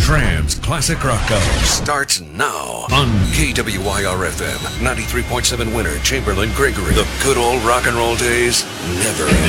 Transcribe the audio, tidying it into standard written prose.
Trans Classic Rock Hour starts now on KWYR-FM, 93.7 Winter, Chamberlain, Gregory. The good old rock and roll days never end.